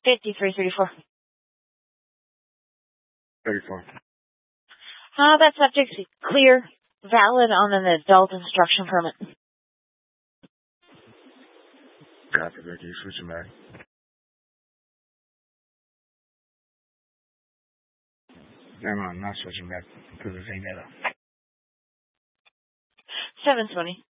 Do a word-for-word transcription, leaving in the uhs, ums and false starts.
fifty-three thirty-four. thirty-four. Uh, that subject's clear, valid on an adult instruction permit. Copy, Vicky. Switching back. No, no, I'm not switching back because it's ain't better. seven twenty.